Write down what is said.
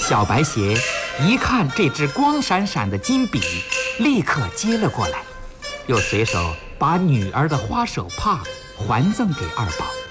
小白鞋一看这支光闪闪的金笔，立刻接了过来，又随手把女儿的花手帕还赠给二宝。